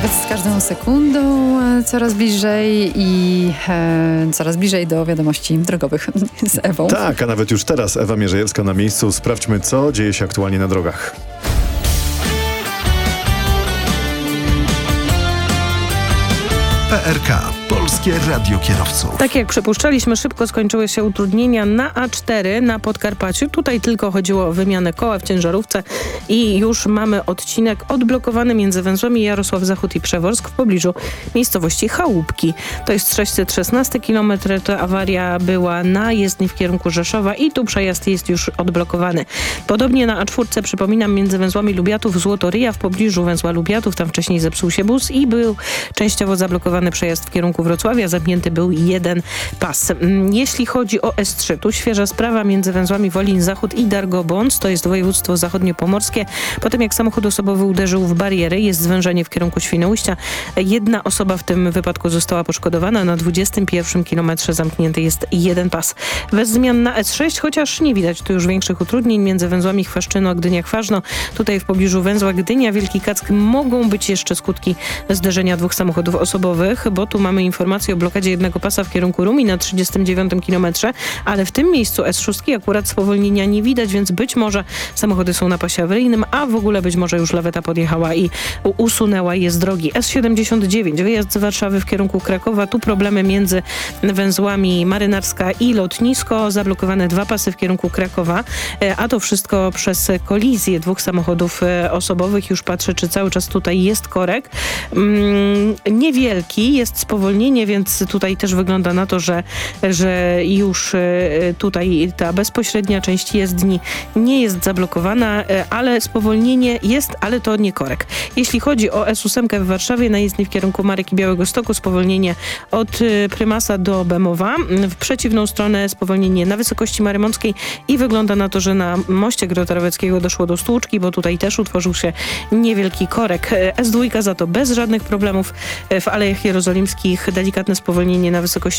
z każdą sekundą coraz bliżej do wiadomości drogowych z Ewą. Tak, a nawet już teraz Ewa Mierzejewska na miejscu. Sprawdźmy, co dzieje się aktualnie na drogach. PRK, Polskie Radio Kierowców. Tak jak przypuszczaliśmy, szybko skończyły się utrudnienia na A4 na Podkarpaciu. Tutaj tylko chodziło o wymianę koła w ciężarówce i już mamy odcinek odblokowany między węzłami Jarosław Zachód i Przeworsk w pobliżu miejscowości Chałupki. To jest 616 km. Ta awaria była na jezdni w kierunku Rzeszowa i tu przejazd jest już odblokowany. Podobnie na A4, przypominam, między węzłami Lubiatów, Złotoryja w pobliżu węzła Lubiatów. Tam wcześniej zepsuł się bus i był częściowo zablokowany przejazd w kierunku Wrocławia. Zamknięty był jeden pas. Jeśli chodzi o S3, tu świeża sprawa między węzłami Wolin Zachód i Dargobądź. To jest województwo zachodniopomorskie. Potem jak samochód osobowy uderzył w bariery, jest zwężenie w kierunku Świnoujścia. Jedna osoba w tym wypadku została poszkodowana. Na 21 kilometrze zamknięty jest jeden pas. Bez zmian na S6, chociaż nie widać tu już większych utrudnień między węzłami Chwaszczyno, Gdynia-Chważno. Tutaj w pobliżu węzła Gdynia-Wielki Kack mogą być jeszcze skutki zderzenia dwóch samochodów osobowych, bo tu mamy informację o blokadzie jednego pasa w kierunku Rumi na 39 kilometrze, ale w tym miejscu S6 akurat spowolnienia nie widać, więc być może samochody są na pasie awaryjnym, a w ogóle być może już laweta podjechała i usunęła je z drogi. S79, wyjazd z Warszawy w kierunku Krakowa, tu problemy między węzłami Marynarska i Lotnisko, zablokowane dwa pasy w kierunku Krakowa, a to wszystko przez kolizję dwóch samochodów osobowych. Już patrzę, czy cały czas tutaj jest korek. Niewielki jest spowolnienie, więc tutaj też wygląda na to, że już tutaj ta bezpośrednia część jezdni nie jest zablokowana, ale spowolnienie jest, ale to nie korek. Jeśli chodzi o S8 w Warszawie, na jezdni w kierunku Marek i Białegostoku, spowolnienie od Prymasa do Bemowa. W przeciwną stronę spowolnienie na wysokości Marymąckiej i wygląda na to, że na moście Grota-Roweckiego doszło do stłuczki, bo tutaj też utworzył się niewielki korek. S2 za to bez żadnych problemów. W Alejach Jerozolimskich delikatne spowolnienie na wysokości